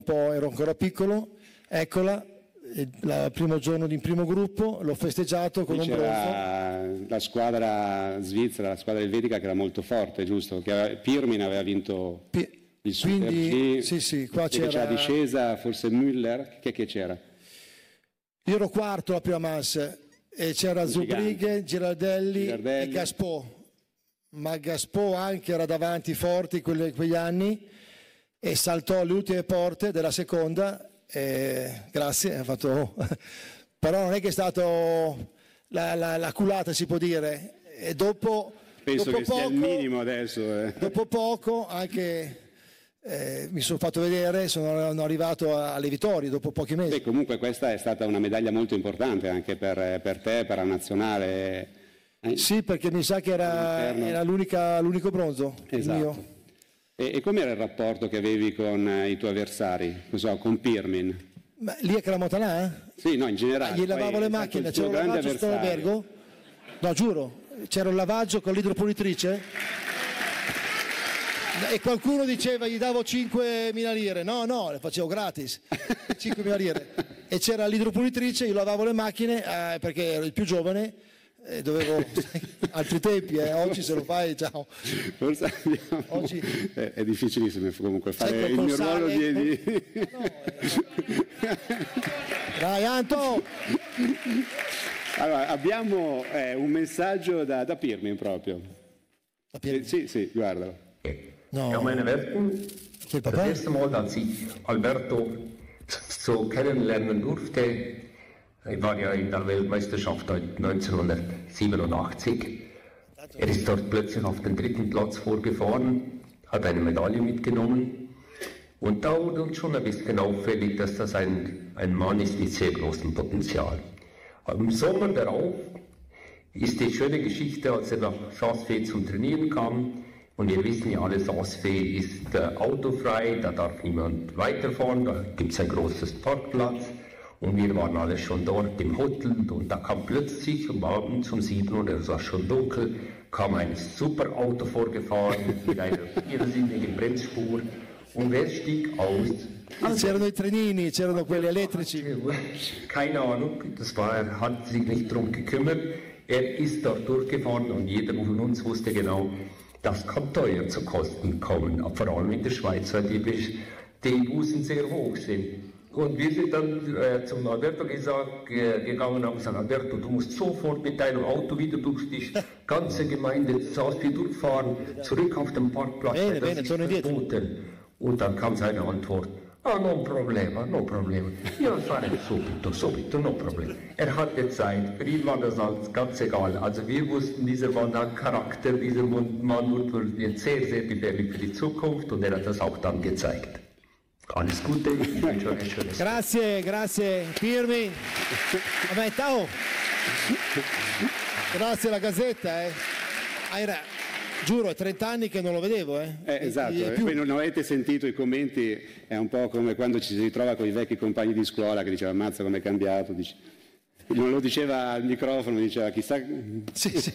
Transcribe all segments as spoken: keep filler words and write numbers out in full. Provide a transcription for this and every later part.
po' ero ancora piccolo, eccola, il primo giorno di primo gruppo, l'ho festeggiato con un bronzo. La squadra svizzera, la squadra elvetica che era molto forte, giusto? Che Pirmin aveva vinto P- il Super quindi, G, sì, sì, qua c'era c'era la discesa, forse Müller, che, che c'era? Io ero quarto la prima manche e c'era Zubrighe, Girardelli, Girardelli e Gaspò. Ma Gaspò anche era davanti forti quelle, quegli anni e saltò alle ultime porte della seconda e grazie, ha fatto però non è che è stato la, la, la culata, si può dire, e dopo penso dopo che poco, sia il minimo adesso eh. dopo poco anche eh, mi sono fatto vedere, sono arrivato alle vittorie dopo pochi mesi. Beh, comunque questa è stata una medaglia molto importante anche per, per te, per la nazionale. Sì, perché mi sa che era, era l'unica, l'unico bronzo. Esatto. Il mio. E, e com'era il rapporto che avevi con eh, i tuoi avversari, non so, con Pirmin? Ma lì a Calamotanà? Sì, no, in generale. Gli lavavo le macchine, c'era un lavaggio sotto l'albergo? No, giuro, c'era un lavaggio con l'idropulitrice e qualcuno diceva gli davo cinquemila lire, no, no, le facevo gratis, cinquemila lire. E c'era l'idropulitrice, io lavavo le macchine eh, perché ero il più giovane. Eh, dovevo altri tempi, eh. Oggi se lo fai, ciao. Forse abbiamo... Oggi... È, è difficilissimo comunque fare il mio ruolo di... di... No, eh... Dai Anto! Allora, abbiamo eh, un messaggio da, da Pirmin proprio. Da Pirmin? Eh, sì, sì, guardalo. No. Ja, meine Werten, das erste Mal, als ich Alberto so kennenlernen durfte, ich war ja in der Weltmeisterschaft neunzehnhundertsiebenundachtzig. Er ist dort plötzlich auf den dritten Platz vorgefahren, hat eine Medaille mitgenommen. Und da wurde uns schon ein bisschen auffällig, dass das ein, ein Mann ist mit sehr großem Potenzial. Im Sommer darauf ist die schöne Geschichte, als er nach Saas-Fee zum Trainieren kam. Und wir wissen ja alle, Saas-Fee ist äh, autofrei, da darf niemand weiterfahren, da gibt es ein großes Parkplatz. Und wir waren alle schon dort im Hotel und da kam plötzlich um abends um sieben Uhr, es war schon dunkel, kam ein super Auto vorgefahren mit einer irrsinnigen Bremsspur. Und wer stieg aus? Also, c'erano i trenini, c'erano quelli elettrici. Keine Ahnung, das war, er hat sich nicht darum gekümmert. Er ist dort durchgefahren und jeder von uns wusste genau, das kann teuer zu Kosten kommen, vor allem in der Schweiz, weil die, die Bußen sehr hoch sind. Und wir sind dann äh, zum Alberto gesagt, äh, gegangen und haben gesagt, Alberto, du musst sofort mit deinem Auto wieder durch die ganze Gemeinde Saas-Fee durchfahren, zurück auf den Parkplatz, bene, das bene, ist verboten. Und dann kam seine Antwort, ah, no problema, no problema, io fare subito, subito, no problema. Er hatte Zeit, für ihn war das alles ganz egal. Also wir wussten, dieser Mann hat Charakter, dieser Mann wird jetzt sehr, sehr gefährlich für die Zukunft und er hat das auch dann gezeigt. Alles Gute, ich wünsche euch ein schönes Tag. Grazie, grazie Pirmin. Vabbè, ciao. Grazie alla Gazzetta, eh. Era, giuro, è trenta anni che non lo vedevo, eh. eh esatto, e, e poi non avete sentito i commenti, è un po' come quando ci si ritrova con i vecchi compagni di scuola che diceva ammazza come è cambiato, dice... non lo diceva al microfono, diceva chissà... Sì, sì.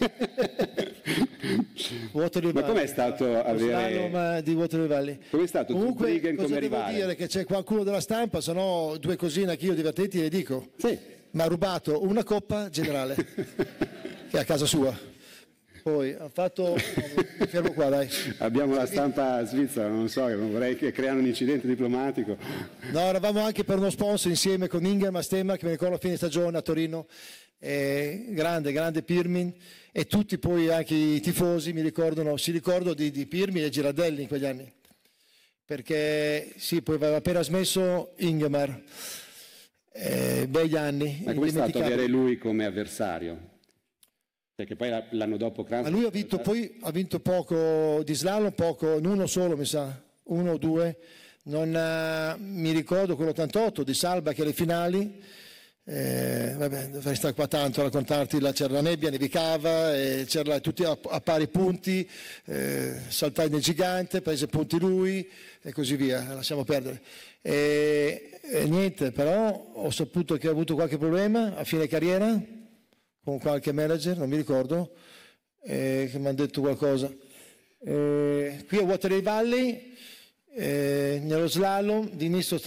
Ma com'è stato avere di Waterloo Valley? Com'è stato comunque come cosa devo rivale? dire che c'è qualcuno della stampa, se no due cosine che io divertenti le dico. Sì. Mi ha rubato una coppa generale che è a casa sua. Poi ha fatto mi fermo qua, dai. Abbiamo la stampa svizzera, non so, non vorrei che creano un incidente diplomatico. No, eravamo anche per uno sponsor insieme con Ingham a Stemma, che mi ricordo a fine stagione a Torino. Eh, grande, grande Pirmin, e tutti poi anche i tifosi mi ricordano, si ricordano di, di Pirmin e Girardelli in quegli anni, perché sì, poi aveva appena smesso Ingemar, eh, begli anni. Ma come è stato avere lui come avversario? Perché poi l'anno dopo Ma lui ha vinto, poi ha vinto poco di slalom, poco, uno solo mi sa, uno o due, non uh, mi ricordo quell'ottantotto di Salba che alle finali. Eh, vabbè, dovrei stare qua tanto a raccontarti, là c'era la nebbia, nevicava, e c'era tutti a, a pari punti, eh, saltai nel gigante, prese punti lui e così via, lasciamo perdere. E, e niente, però ho saputo che ha avuto qualche problema a fine carriera con qualche manager, non mi ricordo, eh, che mi hanno detto qualcosa. Eh, qui a Waterloo Valley, eh, nello slalom di inizio